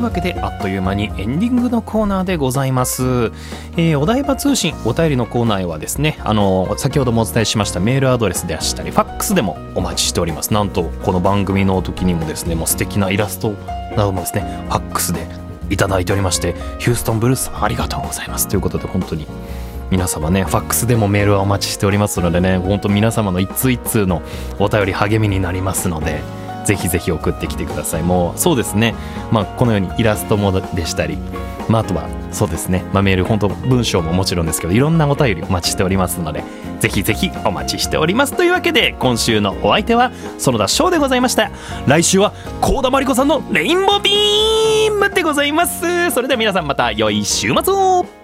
いうわけであっという間にエンディングのコーナーでございます。お台場通信お便りのコーナーはですね、先ほどもお伝えしましたメールアドレスでしたりファックスでもお待ちしております。なんとこの番組の時にもですね、もう素敵なイラストなどもですねファックスでいただいておりまして、ヒューストンブルースさんありがとうございますということで、本当に皆様ね、ファックスでもメールはお待ちしておりますのでね、本当皆様の一通一通のお便り励みになりますので、ぜひぜひ送ってきてください。もうそうですね、このようにイラストもでしたり、あとはそうですね、メール本当文章ももちろんですけど、いろんなお便りお待ちしておりますので、ぜひぜひお待ちしております。というわけで今週のお相手は園田翔でございました。来週は幸田真理子さんのレインボービームでございます。それでは皆さんまた良い週末を。